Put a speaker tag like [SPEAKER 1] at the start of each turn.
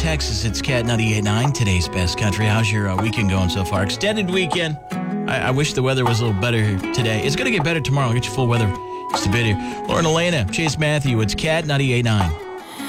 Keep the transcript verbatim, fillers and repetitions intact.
[SPEAKER 1] Texas. It's Cat ninety-eight point nine, today's best country. How's your uh, weekend going so far? Extended weekend. I, I wish the weather was a little better today. It's going to get better tomorrow. I'll get you full weather just a bit here. Lauren Elena, Chase Matthew, it's Cat ninety-eight point nine.